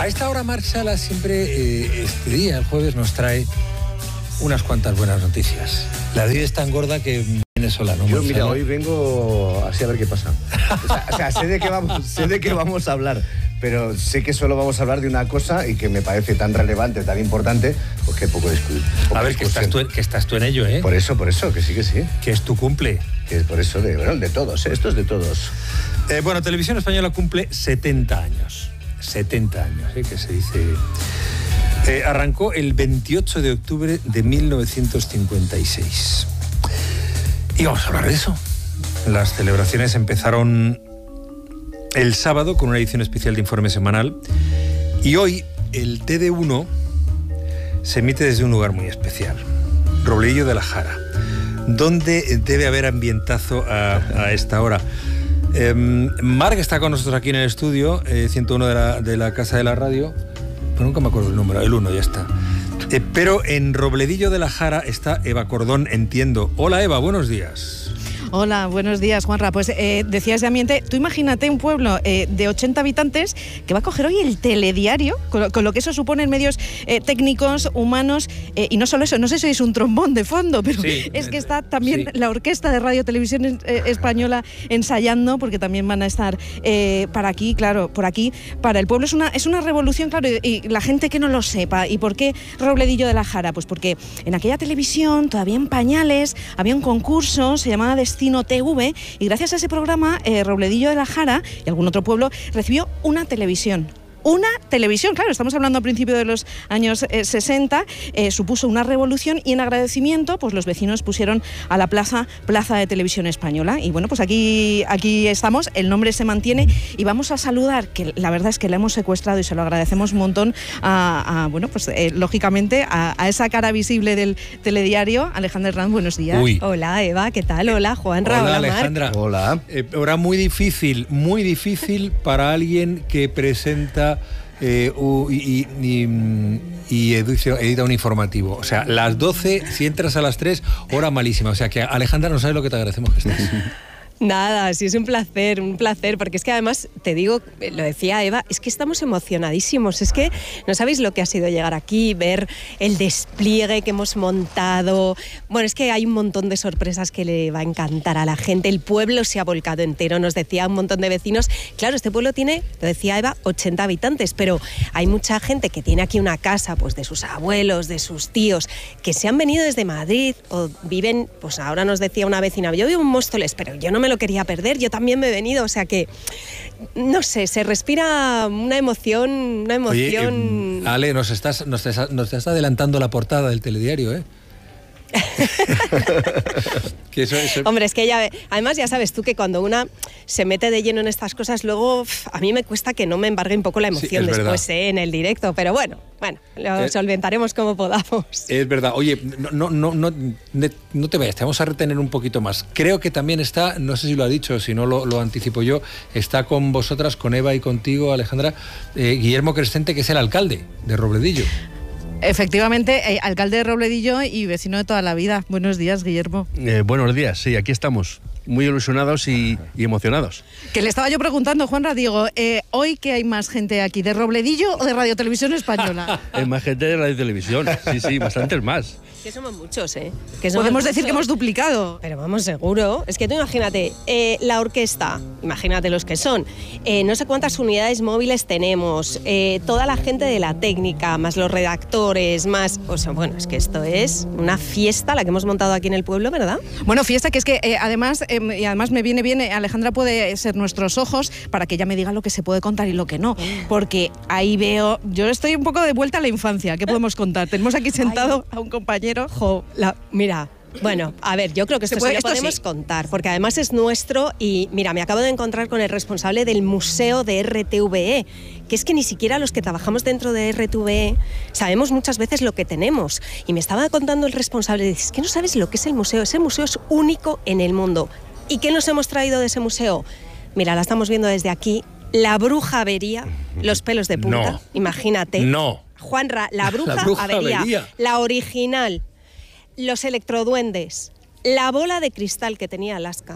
A esta hora Marc Sala siempre, este día, el jueves, nos trae unas cuantas buenas noticias. La vida es tan gorda que viene sola, ¿no? Yo, mira, hoy vengo así a ver qué pasa. O sea, sé de qué vamos a hablar, pero sé que solo vamos a hablar de una cosa y que me parece tan relevante, tan importante, pues que poco discutir. A ver, que estás tú en ello, ¿eh? Por eso, que sí. Que es tu cumple. Que es por eso de todos, esto es de todos. Bueno, Televisión Española cumple 70 años. 70 años, que se dice... arrancó el 28 de octubre de 1956. Y vamos a hablar de eso. Las celebraciones empezaron el sábado con una edición especial de Informe Semanal. Y hoy el TD1 se emite desde un lugar muy especial. Robledillo de la Jara, donde debe haber ambientazo a esta hora. Marc está con nosotros aquí en el estudio, 101 de la Casa de la Radio. Pero nunca me acuerdo el número, el 1 ya está. Pero en Robledillo de la Jara está Eva Cordón, entiendo. Hola Eva, buenos días. Hola, buenos días, Juanra. Pues decías de ambiente, tú imagínate un pueblo de 80 habitantes que va a coger hoy el telediario, con lo que eso supone en medios técnicos, humanos, y no solo eso, no sé si es un trombón de fondo, pero sí, es que está también la Orquesta de Radio Televisión Española ensayando, porque también van a estar por aquí, para el pueblo. Es una revolución, claro, y la gente que no lo sepa. ¿Y por qué Robledillo de la Jara? Pues porque en aquella televisión, todavía en pañales, había un concurso, se llamaba Destino TV, y gracias a ese programa, Robledillo de la Jara y algún otro pueblo recibió una televisión. Una televisión, claro, estamos hablando a principios de los años 60, supuso una revolución, y en agradecimiento, pues los vecinos pusieron a la plaza de Televisión Española. Y bueno, pues aquí estamos, el nombre se mantiene, y vamos a saludar, que la verdad es que la hemos secuestrado y se lo agradecemos un montón lógicamente a esa cara visible del telediario, Alejandra Herranz, buenos días. Uy. Hola Eva, ¿qué tal? Hola Juanra, hola Alejandra. Marc. Hola. Ahora muy difícil para alguien que presenta y edita un informativo. O sea, las 12, si entras a las 3, hora malísima. O sea que, Alejandra, no sabes lo que te agradecemos que estés. Nada, sí, es un placer, porque es que además, te digo, lo decía Eva, es que estamos emocionadísimos, es que no sabéis lo que ha sido llegar aquí, ver el despliegue que hemos montado. Bueno, es que hay un montón de sorpresas que le va a encantar a la gente, el pueblo se ha volcado entero, nos decía un montón de vecinos. Claro, este pueblo tiene, lo decía Eva, 80 habitantes, pero hay mucha gente que tiene aquí una casa, pues de sus abuelos, de sus tíos, que se han venido desde Madrid o viven, pues ahora nos decía una vecina, yo vivo en Móstoles, pero yo no me lo quería perder, yo también me he venido, o sea que, no sé, se respira una emoción... Oye, Ale, nos estás adelantando la portada del telediario, ¿eh? Hombre, es que además ya sabes tú que cuando una se mete de lleno en estas cosas, luego a mí me cuesta que no me embargue un poco la emoción después en el directo, pero bueno, lo solventaremos como podamos. Es verdad. Oye, no te vayas, te vamos a retener un poquito más. Creo que también está, no sé si lo ha dicho, si no lo anticipo yo, está con vosotras, con Eva y contigo, Alejandra, Guillermo Crescente, que es el alcalde de Robledillo. Efectivamente, alcalde de Robledillo y vecino de toda la vida. Buenos días, Guillermo. Buenos días, sí, aquí estamos, muy ilusionados y emocionados. Que le estaba yo preguntando, Juanra, digo, ¿hoy que hay más gente aquí, de Robledillo o de Radio Televisión Española? Hay más gente de Radio Televisión, sí, bastantes más. Que somos muchos, ¿eh? Podemos decir que hemos duplicado. Pero vamos, seguro. Es que tú imagínate, la orquesta, imagínate los que son, no sé cuántas unidades móviles tenemos, toda la gente de la técnica, más los redactores, más... O sea, bueno, es que esto es una fiesta la que hemos montado aquí en el pueblo, ¿verdad? Bueno, fiesta que es que además me viene bien, Alejandra puede ser nuestros ojos para que ella me diga lo que se puede contar y lo que no, porque ahí veo... Yo estoy un poco de vuelta a la infancia, ¿qué podemos contar? Tenemos aquí sentado a un compañero. Mira, bueno, a ver, yo creo que esto sí lo podemos contar, porque además es nuestro y mira, me acabo de encontrar con el responsable del museo de RTVE, que es que ni siquiera los que trabajamos dentro de RTVE sabemos muchas veces lo que tenemos. Y me estaba contando el responsable, dice, es que no sabes lo que es el museo, ese museo es único en el mundo. ¿Y qué nos hemos traído de ese museo? Mira, la estamos viendo desde aquí, la bruja avería, los pelos de punta, imagínate. No. Juanra, la bruja avería, la original, los electroduendes, la bola de cristal que tenía Alaska,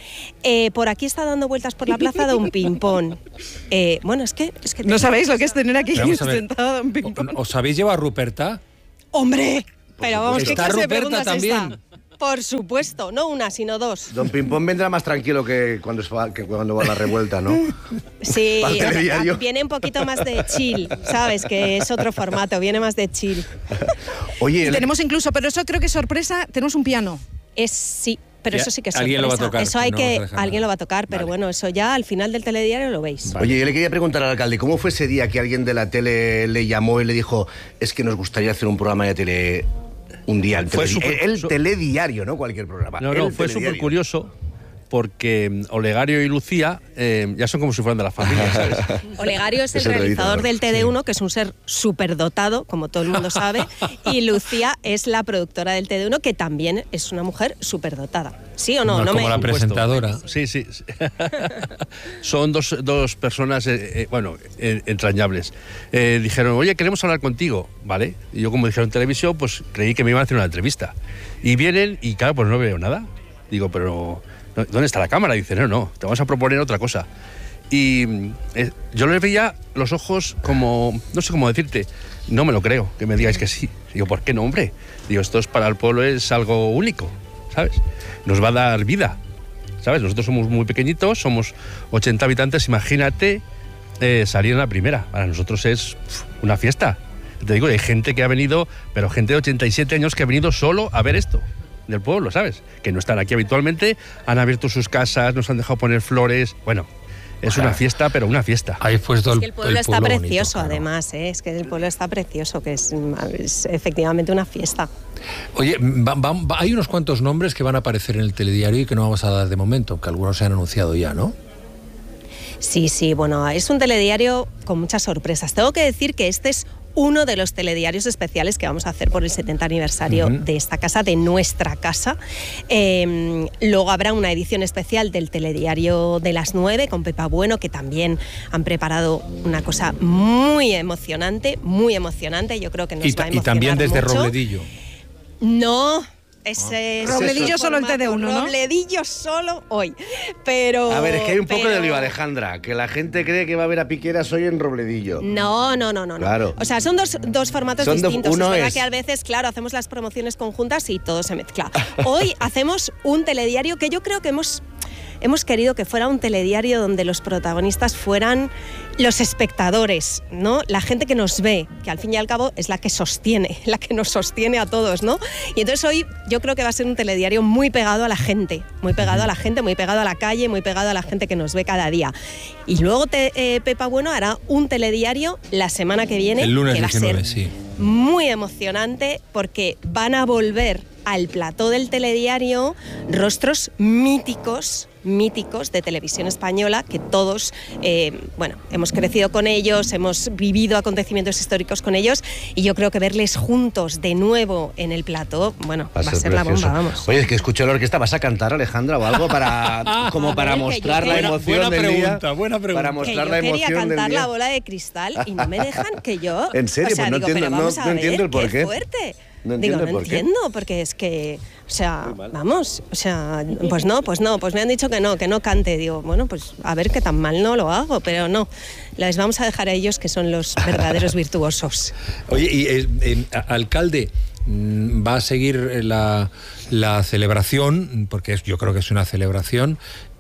Por aquí está dando vueltas por la plaza Don Pimpón. Bueno, es que No sabéis lo que es tener aquí Vamos a ver. sentado Don Pimpón. ¿Os habéis llevado a Ruperta? ¡Hombre! Pero vamos, ¿qué Está clase de Ruperta preguntas también. esta? Por supuesto, no una, sino dos. Don Pimpón vendrá más tranquilo que cuando va a la revuelta, ¿no? Sí, Para el telediario. viene un poquito más de chill, ¿sabes? Que es otro formato, viene más de chill. Oye, Y tenemos incluso, pero eso creo que es sorpresa, tenemos un piano. Sí, pero Ya, eso sí que es alguien lo va a sorpresa. tocar, Eso hay no vamos a que, dejar alguien nada. lo va a tocar, pero Vale. bueno, eso ya al final del telediario lo veis. Vale. Oye, yo le quería preguntar al alcalde, ¿cómo fue ese día que alguien de la tele le llamó y le dijo, es que nos gustaría hacer un programa de tele un día? El telediario, no cualquier programa. No, el fue telediario. súper curioso porque Olegario y Lucía ya son como si fueran de la familia, ¿sabes? Olegario es el Es el realizador realizador, del TD1, que es un ser superdotado, como todo el mundo sabe, y Lucía es la productora del TD1, que también es una mujer superdotada. ¿Sí o no? No es como me... la presentadora. Sí. Son dos personas, entrañables. Dijeron, oye, queremos hablar contigo, ¿vale? Y yo, como dijeron en televisión, pues creí que me iban a hacer una entrevista. Y vienen y, claro, pues no veo nada. Digo, pero ¿dónde está la cámara? Y dice, no, te vamos a proponer otra cosa. Y yo les veía los ojos como, no sé cómo decirte, no me lo creo, que me digáis que sí. Digo, ¿por qué no, hombre? Digo, esto es para el pueblo, es algo único, ¿sabes? Nos va a dar vida, ¿sabes? Nosotros somos muy pequeñitos, somos 80 habitantes, imagínate salir en la primera. Para nosotros es una fiesta. Te digo, hay gente que ha venido, pero gente de 87 años que ha venido solo a ver esto del pueblo, ¿sabes? Que no están aquí habitualmente, han abierto sus casas, nos han dejado poner flores. Bueno, es una fiesta, pero una fiesta. Ahí puesto Es que el pueblo está bonito, precioso, claro. además, ¿eh? Es que el pueblo está precioso, que es efectivamente una fiesta. Oye, hay unos cuantos nombres que van a aparecer en el telediario y que no vamos a dar de momento, que algunos se han anunciado ya, ¿no? Sí, bueno, es un telediario con muchas sorpresas. Tengo que decir que este es uno de los telediarios especiales que vamos a hacer por el 70 aniversario de esta casa, de nuestra casa. Luego habrá una edición especial del telediario de las 9 con Pepa Bueno, que también han preparado una cosa muy emocionante. Yo creo que nos va a emocionar y también desde mucho. Robledillo. No. Ese es Robledillo solo el formato, TD1, ¿no? Robledillo solo hoy. Pero. A ver, es que hay un poco de pero- lío, Alejandra, que la gente cree que va a haber a Piqueras hoy en Robledillo. No. Claro. O sea, son dos formatos Son distintos. uno es verdad es- que a veces, claro, hacemos las promociones conjuntas y todo se mezcla. Hoy hacemos un telediario que yo creo que hemos querido que fuera un telediario donde los protagonistas fueran los espectadores, ¿no? La gente que nos ve, que al fin y al cabo es la que nos sostiene a todos, ¿no? Y entonces hoy yo creo que va a ser un telediario muy pegado a la gente, muy pegado a la calle, muy pegado a la gente que nos ve cada día. Y luego Pepa Bueno hará un telediario la semana que viene, El lunes que va a 19, ser sí. muy emocionante porque van a volver al plató del telediario rostros míticos de televisión española, que todos, hemos crecido con ellos, hemos vivido acontecimientos históricos con ellos, y yo creo que verles juntos de nuevo en el plató, bueno, va a ser la precioso. bomba, vamos. Oye, es que escucho la orquesta, ¿vas a cantar, Alejandra, o algo como para A ver, que mostrar yo la quería- emoción Buena del pregunta, día? buena pregunta. Para Que mostrar yo la quería emoción del cantar día. La bola de cristal y no me dejan que yo... ¿En serio? O sea, Pues no digo, entiendo, pero vamos no a ver, entiendo el porqué. qué fuerte. No Digo, entiendo no el porqué. entiendo, porque es que, o sea, vamos, o sea, pues me han dicho que no cante. Digo, bueno, pues a ver qué tan mal no lo hago, pero no, les vamos a dejar a ellos, que son los verdaderos virtuosos. Oye, y alcalde, va a seguir la celebración, porque yo creo que es una celebración.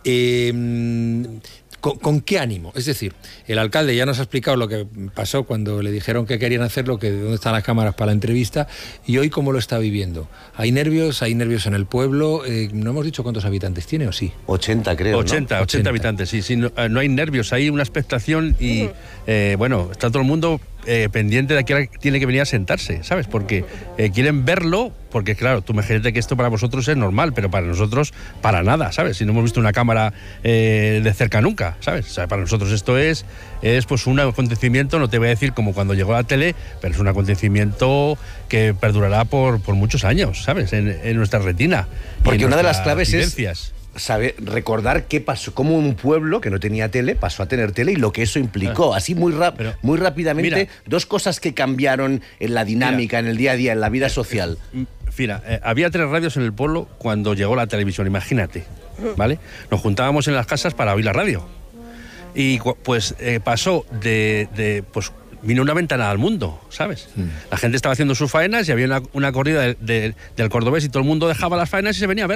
¿Con qué ánimo? Es decir, el alcalde ya nos ha explicado lo que pasó cuando le dijeron que querían hacerlo, que dónde están las cámaras para la entrevista, y hoy cómo lo está viviendo. ¿Hay nervios en el pueblo? ¿No hemos dicho cuántos habitantes tiene o sí? 80, creo, ¿no? 80 habitantes, sí, no hay nervios, hay una expectación y, está todo el mundo pendiente de a qué hora tiene que venir a sentarse, ¿sabes? Porque quieren verlo, porque claro, tú imagínate que esto para vosotros es normal, pero para nosotros, para nada, ¿sabes? Si no hemos visto una cámara de cerca nunca, ¿sabes? O sea, para nosotros esto es pues un acontecimiento, no te voy a decir como cuando llegó la tele, pero es un acontecimiento que perdurará por muchos años, ¿sabes? En nuestra retina. Porque y en una de las nuestras claves vivencias. es recordar qué pasó, cómo un pueblo que no tenía tele pasó a tener tele y lo que eso implicó. Así muy rápidamente, mira, dos cosas que cambiaron en la dinámica, en el día a día, en la vida social. había 3 radios en el pueblo cuando llegó la televisión, imagínate, ¿vale? Nos juntábamos en las casas para oír la radio. Y pues pasó pues vino una ventana al mundo, ¿sabes? La gente estaba haciendo sus faenas y había una corrida del Cordobés y todo el mundo dejaba las faenas y se venía a ver.